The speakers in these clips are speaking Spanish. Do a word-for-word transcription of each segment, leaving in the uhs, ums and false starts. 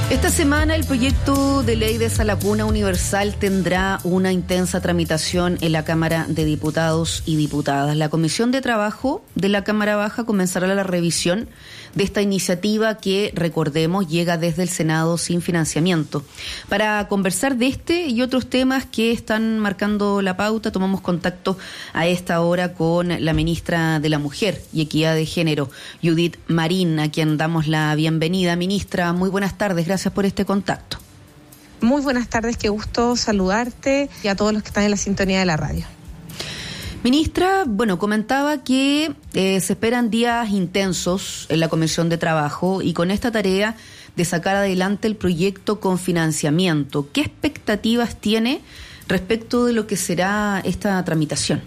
Esta semana el proyecto de ley de sala cuna universal tendrá una intensa tramitación en la Cámara de Diputados y Diputadas. La Comisión de Trabajo de la Cámara Baja comenzará la revisión de esta iniciativa que, recordemos, llega desde el Senado sin financiamiento. Para conversar de este y otros temas que están marcando la pauta, tomamos contacto a esta hora con la ministra de la Mujer y Equidad de Género, Judith Marín, a quien damos la bienvenida. Ministra, muy buenas tardes, gracias por este contacto. Muy buenas tardes, qué gusto saludarte y a todos los que están en la sintonía de la radio. Ministra, bueno, comentaba que eh, se esperan días intensos en la Comisión de Trabajo y con esta tarea de sacar adelante el proyecto con financiamiento. ¿Qué expectativas tiene respecto de lo que será esta tramitación?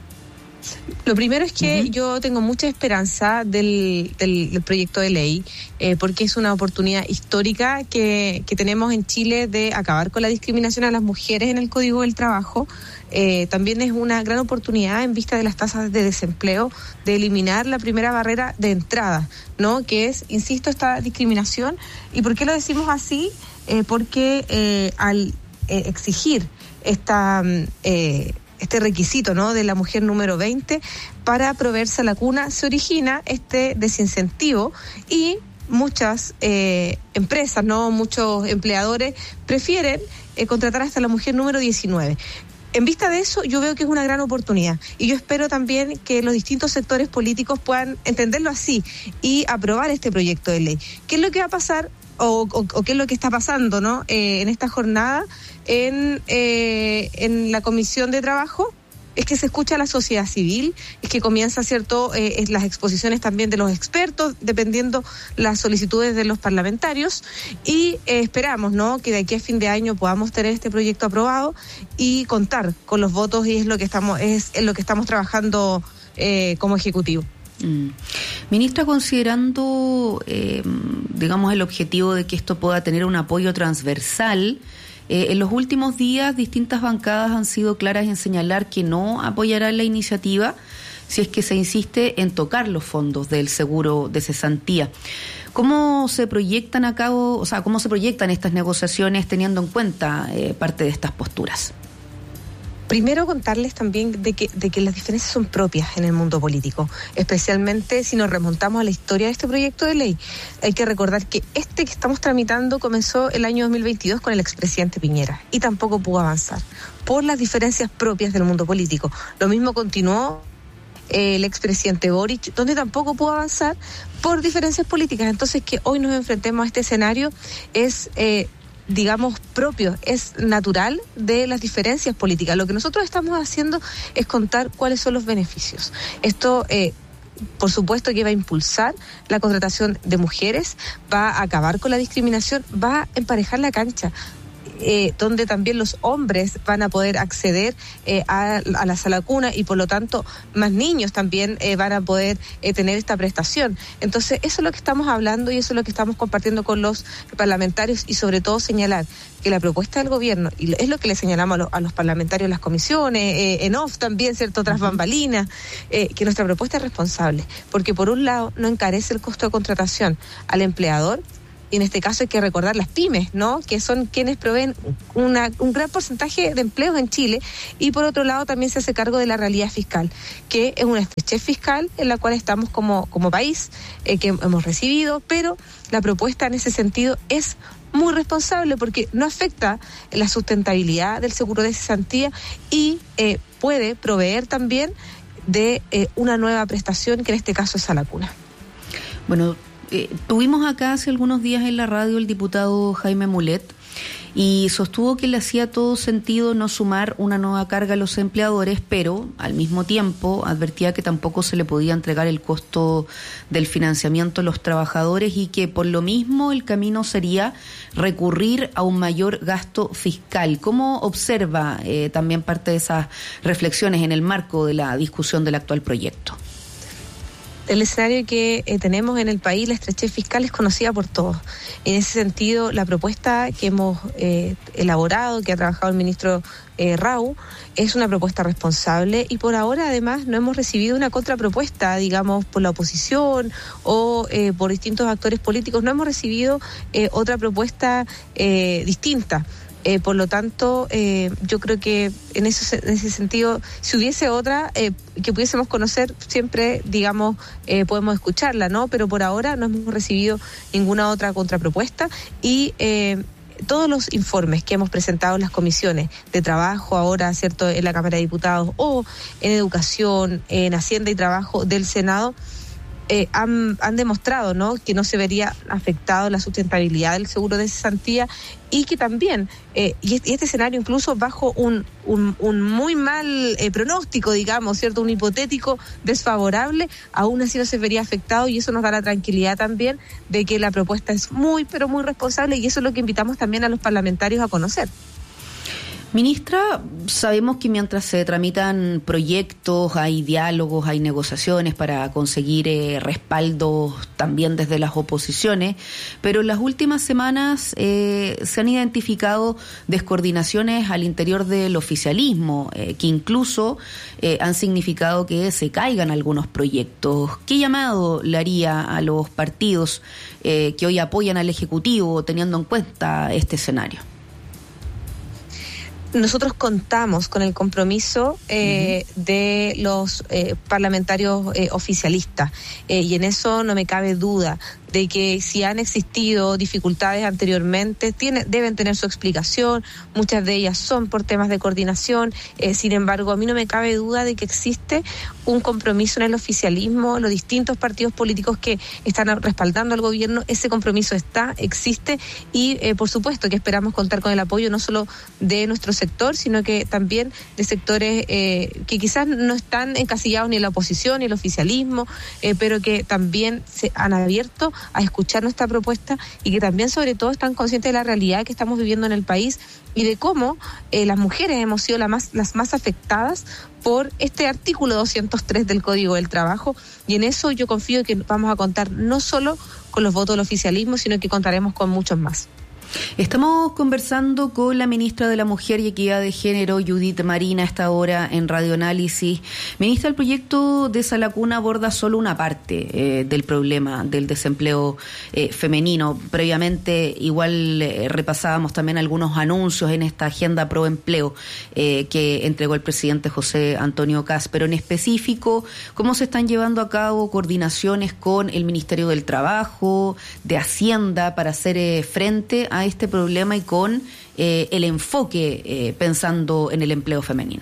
Lo primero es que uh-huh. yo tengo mucha esperanza del, del, del proyecto de ley, eh, porque es una oportunidad histórica que, que tenemos en Chile de acabar con la discriminación a las mujeres en el Código del Trabajo. Eh, también es una gran oportunidad en vista de las tasas de desempleo de eliminar la primera barrera de entrada, ¿no? Que es, insisto, esta discriminación. ¿Y por qué lo decimos así? Eh, porque eh, al eh, exigir esta... Eh, este requisito, ¿no?, de la mujer número veinte para proveerse a la cuna, se origina este desincentivo y muchas eh, empresas, no muchos empleadores prefieren eh, contratar hasta la mujer número diecinueve. En vista de eso, yo veo que es una gran oportunidad y yo espero también que los distintos sectores políticos puedan entenderlo así y aprobar este proyecto de ley. ¿Qué es lo que va a pasar o, o, o qué es lo que está pasando, ¿no?, eh, en esta jornada en, eh, en la Comisión de Trabajo? Es que se escucha a la sociedad civil, es que comienza, ¿cierto?, eh, las exposiciones también de los expertos, dependiendo las solicitudes de los parlamentarios, y eh, esperamos, ¿no?, que de aquí a fin de año podamos tener este proyecto aprobado y contar con los votos, y es lo que estamos, es en lo que estamos trabajando eh, como Ejecutivo. Mm. Ministra, considerando, eh, digamos, el objetivo de que esto pueda tener un apoyo transversal, Eh, en los últimos días distintas bancadas han sido claras en señalar que no apoyarán la iniciativa si es que se insiste en tocar los fondos del seguro de cesantía. ¿Cómo se proyectan a cabo, o sea, cómo se proyectan estas negociaciones teniendo en cuenta eh, parte de estas posturas? Primero, contarles también de que, de que las diferencias son propias en el mundo político, especialmente si nos remontamos a la historia de este proyecto de ley. Hay que recordar que este que estamos tramitando comenzó el año dos mil veintidós con el expresidente Piñera y tampoco pudo avanzar por las diferencias propias del mundo político. Lo mismo continuó eh, el expresidente Boric, donde tampoco pudo avanzar por diferencias políticas. Entonces, que hoy nos enfrentemos a este escenario es... Eh, digamos, propio, es natural de las diferencias políticas. Lo que nosotros estamos haciendo es contar cuáles son los beneficios. Esto, eh, por supuesto, que va a impulsar la contratación de mujeres, va a acabar con la discriminación, va a emparejar la cancha. Eh, donde también los hombres van a poder acceder eh, a, a la sala cuna y por lo tanto más niños también eh, van a poder eh, tener esta prestación. Entonces eso es lo que estamos hablando y eso es lo que estamos compartiendo con los parlamentarios y sobre todo señalar que la propuesta del gobierno, y es lo que le señalamos a, lo, a los parlamentarios en las comisiones, eh, en off también, cierto, otras bambalinas, eh, que nuestra propuesta es responsable, porque por un lado no encarece el costo de contratación al empleador. Y en este caso hay que recordar las pymes, ¿no?, que son quienes proveen una, un gran porcentaje de empleos en Chile, y por otro lado también se hace cargo de la realidad fiscal, que es una estrechez fiscal en la cual estamos como, como país, eh, que hemos recibido, pero la propuesta en ese sentido es muy responsable porque no afecta la sustentabilidad del seguro de cesantía y eh, puede proveer también de eh, una nueva prestación, que en este caso es a la cuna. Bueno, Eh, tuvimos acá hace algunos días en la radio el diputado Jaime Mulet y sostuvo que le hacía todo sentido no sumar una nueva carga a los empleadores, pero al mismo tiempo advertía que tampoco se le podía entregar el costo del financiamiento a los trabajadores y que por lo mismo el camino sería recurrir a un mayor gasto fiscal. ¿Cómo observa eh, también parte de esas reflexiones en el marco de la discusión del actual proyecto? del escenario que eh, tenemos en el país, la estrechez fiscal es conocida por todos. En ese sentido, la propuesta que hemos eh, elaborado, que ha trabajado el ministro eh, Rau, es una propuesta responsable y por ahora además no hemos recibido una contrapropuesta, digamos, por la oposición o eh, por distintos actores políticos, no hemos recibido eh, otra propuesta eh, distinta. Eh, por lo tanto, eh, yo creo que en, eso, en ese sentido, si hubiese otra eh, que pudiésemos conocer, siempre, digamos, eh, podemos escucharla, ¿no? Pero por ahora no hemos recibido ninguna otra contrapropuesta y eh, todos los informes que hemos presentado en las comisiones de trabajo ahora, ¿cierto?, en la Cámara de Diputados o en Educación, en Hacienda y Trabajo del Senado, Eh, han, han demostrado, ¿no?, que no se vería afectado la sustentabilidad del seguro de cesantía y que también, eh, y, este, y este escenario incluso bajo un, un, un muy mal eh, pronóstico, digamos, ¿cierto?, un hipotético desfavorable, aún así no se vería afectado y eso nos da la tranquilidad también de que la propuesta es muy, pero muy responsable y eso es lo que invitamos también a los parlamentarios a conocer. Ministra, sabemos que mientras se tramitan proyectos, hay diálogos, hay negociaciones para conseguir eh, respaldos también desde las oposiciones, pero en las últimas semanas eh, se han identificado descoordinaciones al interior del oficialismo, eh, que incluso eh, han significado que se caigan algunos proyectos. ¿Qué llamado le haría a los partidos eh, que hoy apoyan al Ejecutivo teniendo en cuenta este escenario? Nosotros contamos con el compromiso eh, uh-huh. de los eh, parlamentarios eh, oficialistas eh, y en eso no me cabe duda de que si han existido dificultades anteriormente, tiene, deben tener su explicación, muchas de ellas son por temas de coordinación, eh, sin embargo, a mí no me cabe duda de que existe un compromiso en el oficialismo, en los distintos partidos políticos que están respaldando al gobierno, ese compromiso está, existe y eh, por supuesto que esperamos contar con el apoyo no solo de nuestro sector, sino que también de sectores eh, que quizás no están encasillados ni en la oposición ni en el oficialismo, eh, pero que también se han abierto a escuchar nuestra propuesta y que también sobre todo están conscientes de la realidad que estamos viviendo en el país y de cómo eh, las mujeres hemos sido la más, las más afectadas por este artículo doscientos tres del Código del Trabajo y en eso yo confío que vamos a contar no solo con los votos del oficialismo, sino que contaremos con muchos más. Estamos conversando con la ministra de la Mujer y Equidad de Género, Judith Marín, a esta hora en Radio Análisis. Ministra, el proyecto de Sala Cuna aborda solo una parte eh, del problema del desempleo eh, femenino. Previamente, igual eh, repasábamos también algunos anuncios en esta agenda pro empleo eh, que entregó el presidente José Antonio Kast, pero en específico, ¿cómo se están llevando a cabo coordinaciones con el Ministerio del Trabajo, de Hacienda, para hacer eh, frente a a este problema y con eh, el enfoque eh, pensando en el empleo femenino?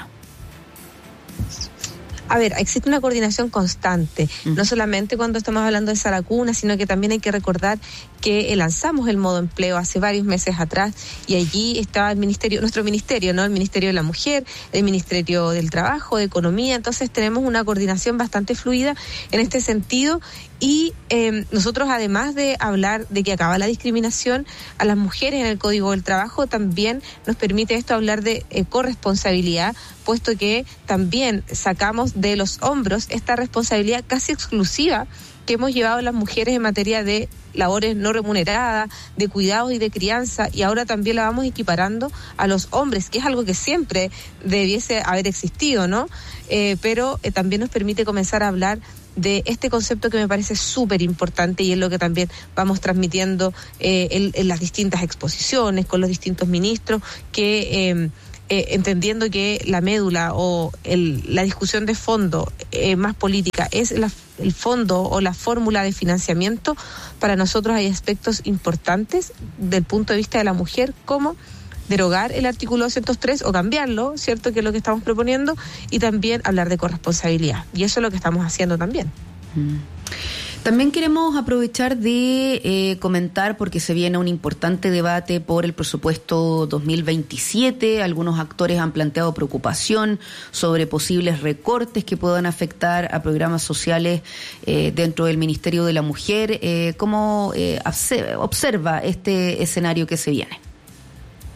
A ver, existe una coordinación constante, uh-huh. no solamente cuando estamos hablando de Sala Cuna, sino que también hay que recordar que lanzamos el modo empleo hace varios meses atrás y allí estaba el ministerio, nuestro ministerio, ¿no? El Ministerio de la Mujer, el Ministerio del Trabajo, de Economía, entonces tenemos una coordinación bastante fluida en este sentido y eh, nosotros además de hablar de que acaba la discriminación a las mujeres en el Código del Trabajo, también nos permite esto hablar de eh, corresponsabilidad, puesto que también sacamos de los hombros esta responsabilidad casi exclusiva que hemos llevado las mujeres en materia de labores no remuneradas, de cuidados y de crianza, y ahora también la vamos equiparando a los hombres, que es algo que siempre debiese haber existido, ¿no? Eh, pero eh, también nos permite comenzar a hablar de este concepto que me parece súper importante y es lo que también vamos transmitiendo eh, en, en las distintas exposiciones, con los distintos ministros, que eh, eh, entendiendo que la médula o el, la discusión de fondo eh, más política es la, el fondo o la fórmula de financiamiento, para nosotros hay aspectos importantes del punto de vista de la mujer, como derogar el artículo doscientos tres o cambiarlo, ¿cierto?, que es lo que estamos proponiendo, y también hablar de corresponsabilidad, y eso es lo que estamos haciendo también. Mm. También queremos aprovechar de eh, comentar, porque se viene un importante debate por el presupuesto dos mil veintisiete. Algunos actores han planteado preocupación sobre posibles recortes que puedan afectar a programas sociales eh, dentro del Ministerio de la Mujer. Eh, ¿Cómo eh, observa este escenario que se viene?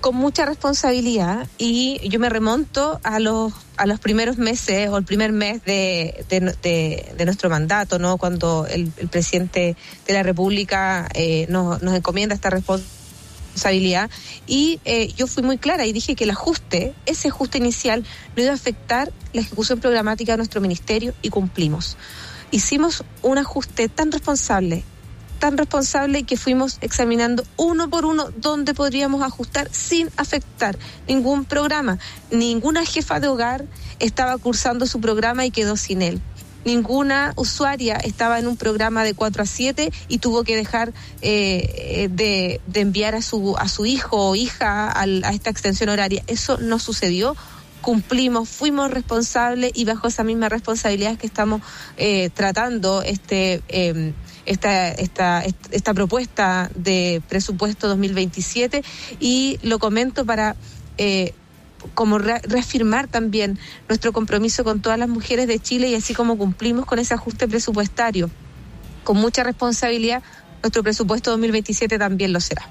con mucha responsabilidad, y yo me remonto a los a los primeros meses o el primer mes de, de, de, de nuestro mandato, ¿no? Cuando el, el presidente de la República eh, nos, nos encomienda esta responsabilidad, y eh, yo fui muy clara y dije que el ajuste, ese ajuste inicial, no iba a afectar la ejecución programática de nuestro ministerio, y cumplimos. Hicimos un ajuste tan responsable, tan responsable que fuimos examinando uno por uno dónde podríamos ajustar sin afectar ningún programa. Ninguna jefa de hogar estaba cursando su programa y quedó sin él. Ninguna usuaria estaba en un programa de cuatro a siete y tuvo que dejar eh, de, de enviar a su, a su hijo o hija a, a esta extensión horaria. Eso no sucedió. Cumplimos, fuimos responsables, y bajo esa misma responsabilidad es que estamos eh, tratando este... Eh, Esta, esta, esta propuesta de presupuesto dos mil veintisiete, y lo comento para eh, como re- reafirmar también nuestro compromiso con todas las mujeres de Chile, y así como cumplimos con ese ajuste presupuestario con mucha responsabilidad, nuestro presupuesto dos mil veintisiete también lo será.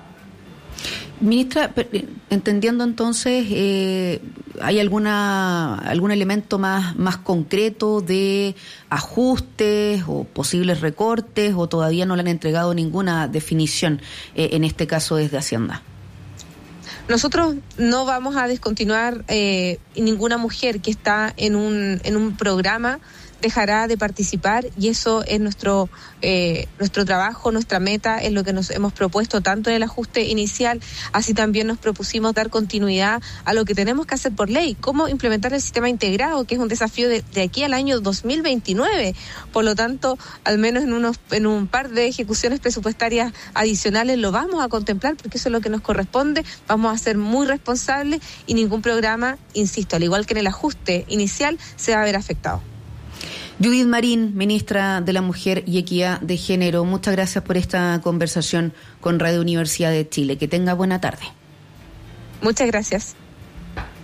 Ministra, entendiendo entonces, eh, ¿hay alguna algún elemento más, más concreto de ajustes o posibles recortes, o todavía no le han entregado ninguna definición, eh, en este caso desde Hacienda? Nosotros no vamos a descontinuar eh, ninguna mujer que está en un, en un programa dejará de participar, y eso es nuestro eh, nuestro trabajo, nuestra meta, es lo que nos hemos propuesto tanto en el ajuste inicial, así también nos propusimos dar continuidad a lo que tenemos que hacer por ley, cómo implementar el sistema integrado, que es un desafío de, de aquí al año dos mil veintinueve. Por lo tanto, al menos en unos en un par de ejecuciones presupuestarias adicionales lo vamos a contemplar, porque eso es lo que nos corresponde. Vamos a ser muy responsables, y ningún programa, insisto, al igual que en el ajuste inicial, se va a ver afectado. Judith Marín, ministra de la Mujer y Equidad de Género, muchas gracias por esta conversación con Radio Universidad de Chile. Que tenga buena tarde. Muchas gracias.